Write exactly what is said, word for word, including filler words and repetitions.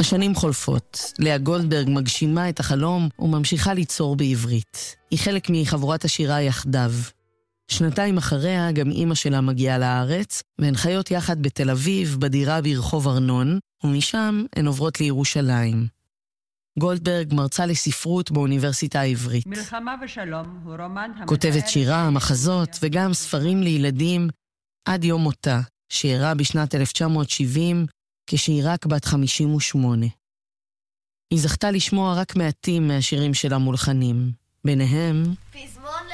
השנים חולפות. לאה גולדברג מגשימה את החלום וממשיכה ליצור בעברית. היא חלק מחבורת השירה יחדיו. שנתיים אחריה גם אמא שלה מגיעה לארץ, והן חיות יחד בתל אביב, בדירה ברחוב ארנון, ומשם הן עוברות לירושלים. גולדברג מרצה לספרות באוניברסיטה העברית. מלחמה ושלום הוא רומן כותבת שירה, מחזות וגם ספרים לילדים עד יום מותה, שאירע בשנת אלף תשע מאות שבעים, כשהיא רק בת חמישים ושמונה. היא זכתה לשמוע רק מעטים מהשירים שלה מולחנים. ביניהם פזמון